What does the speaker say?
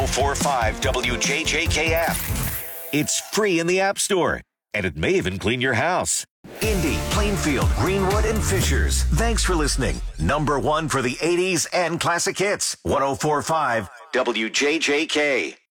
1045 WJJK app. It's free in the App Store, and it may even clean your house. Indy, Plainfield, Greenwood, and Fishers. Thanks for listening. Number one for the 80s and classic hits. 1045 WJJK.